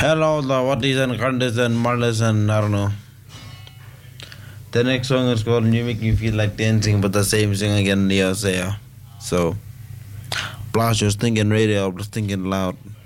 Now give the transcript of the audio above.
Hello, the what is and Candice and Marlis and I don't know. The next song is called You Make Me Feel Like Dancing, but the same thing again, yeah. So, Blast, just thinking radio, just thinking loud.